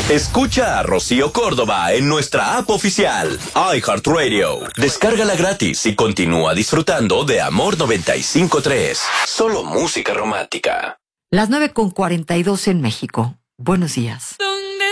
Escucha a Rocío Córdoba en nuestra app oficial, iHeartRadio. Descárgala gratis y continúa disfrutando de Amor 95.3. Solo música romántica. Las 9:42 en México. Buenos días.